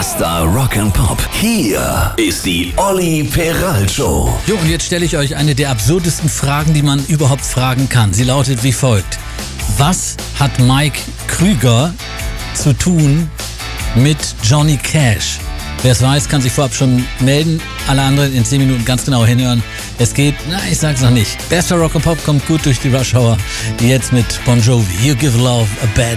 Bester Rock'n'Pop. Hier ist die Olli Peral Show. Jo, und jetzt stelle ich euch eine der absurdesten Fragen, die man überhaupt fragen kann. Sie lautet wie folgt. Was hat Mike Krüger zu tun mit Johnny Cash? Wer es weiß, kann sich vorab schon melden. Alle anderen in 10 Minuten ganz genau hinhören. Es geht, ich sag's noch nicht. Bester Rock'n'Pop kommt gut durch die Rush Hour. Jetzt mit Bon Jovi. You give love a bad